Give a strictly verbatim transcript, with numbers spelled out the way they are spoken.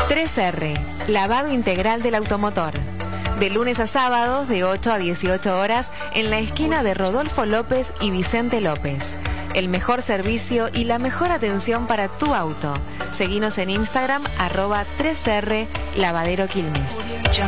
tres erre, lavado integral del automotor. De lunes a sábados, de ocho a dieciocho horas, en la esquina de Rodolfo López y Vicente López. El mejor servicio y la mejor atención para tu auto. Seguinos en Instagram, arroba tres erre Lavadero Quilmes.